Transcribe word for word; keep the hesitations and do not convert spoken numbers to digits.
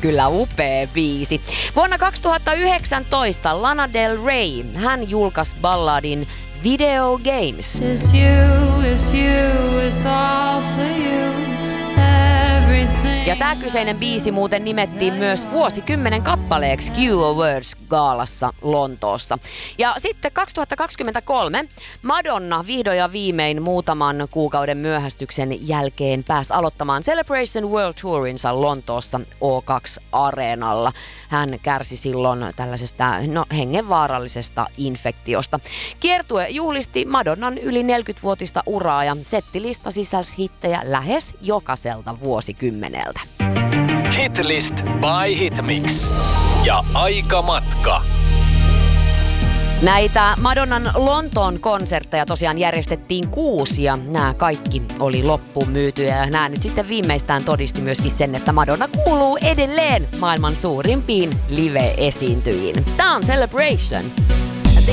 Kyllä upea biisi. Vuonna kaksituhattayhdeksäntoista Lana Del Rey, hän julkaisi balladin Video Games. It's you, it's you, it's all for you. Everything. Ja tämä kyseinen biisi muuten nimettiin myös vuosikymmenen kappaleeksi Q Awards-gaalassa Lontoossa. Ja sitten kaksituhattakaksikymmentäkolme Madonna vihdoin ja viimein muutaman kuukauden myöhästyksen jälkeen pääsi aloittamaan Celebration World Tourinsa Lontoossa O kaksi Areenalla. Hän kärsi silloin tällaisesta no, hengenvaarallisesta infektiosta. Kiertue juhlisti Madonnan yli neljäkymmenvuotista uraa ja settilista sisälsi hittejä lähes jokaiselta vuosikymmeneltä. Hitlist by Hitmix. Ja aikamatka. Näitä Madonnan Lontoon konsertteja tosiaan järjestettiin kuusi ja nämä kaikki oli loppuun myytyjä. Ja nämä nyt sitten viimeistään todisti myöskin sen, että Madonna kuuluu edelleen maailman suurimpiin live-esiintyjiin. Tämä on Celebration.